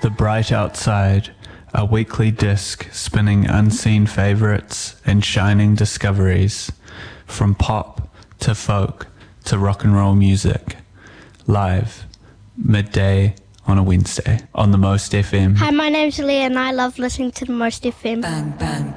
The Bright Outside, a weekly disc spinning unseen favourites and shining discoveries, from pop to folk to rock and roll music, live, midday on a Wednesday on the Most FM. Hi, my name's Leah and I love listening to the Most FM. Bang, bang.